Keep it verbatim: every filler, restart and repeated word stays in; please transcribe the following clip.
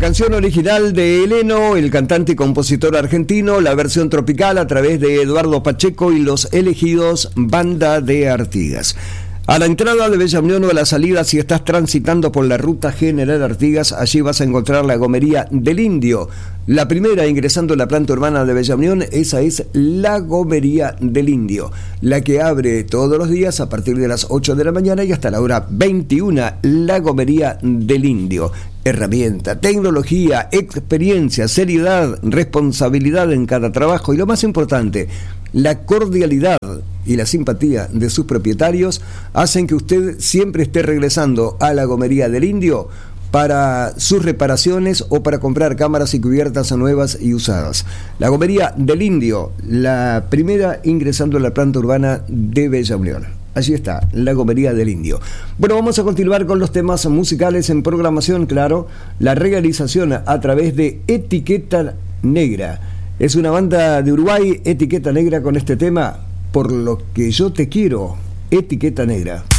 canción original de Heleno, el cantante y compositor argentino, la versión tropical a través de Eduardo Pacheco y Los Elegidos, Banda de Artigas. A la entrada de Bella Unión o a la salida, si estás transitando por la ruta General Artigas, allí vas a encontrar la Gomería del Indio. La primera ingresando en la planta urbana de Bella Unión, esa es la Gomería del Indio, la que abre todos los días a partir de las ocho de la mañana y hasta la hora veintiuna, la Gomería del Indio. Herramienta, tecnología, experiencia, seriedad, responsabilidad en cada trabajo y lo más importante, la cordialidad y la simpatía de sus propietarios hacen que usted siempre esté regresando a la Gomería del Indio para sus reparaciones o para comprar cámaras y cubiertas nuevas y usadas. La Gomería del Indio, la primera ingresando a la planta urbana de Bella Unión. Allí está, la Gomería del Indio. Bueno, vamos a continuar con los temas musicales en programación, claro. La realización a través de Etiqueta Negra. Es una banda de Uruguay, Etiqueta Negra, con este tema, Por lo que yo te quiero, Etiqueta Negra.